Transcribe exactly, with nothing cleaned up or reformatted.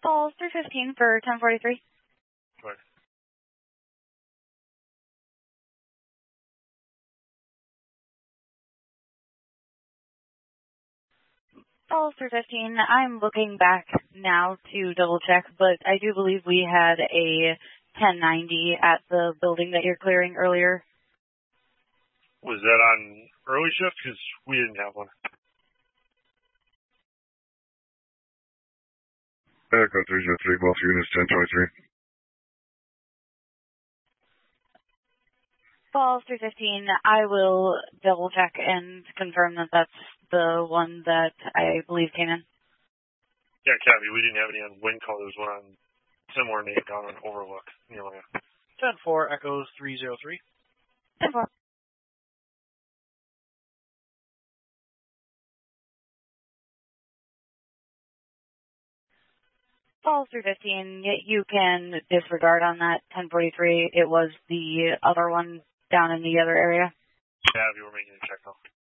Falls three fifteen for ten forty-three. Right. Falls three fifteen. I'm looking back now to double check, but I do believe we had a ten ninety at the building that you're clearing earlier. Was that on early shift? Because we didn't have one. Echo three zero three, both units ten twenty-three. Falls three fifteen. I will double check and confirm that that's the one that I believe came in. Yeah, Cabby, we didn't have any on wind call. There was one on similar name down on Overlook. ten four, Echoes three zero three. ten four. Falls three fifteen. You can disregard on that ten forty-three. It was the other one down in the other area. Cabby, we're making a check now.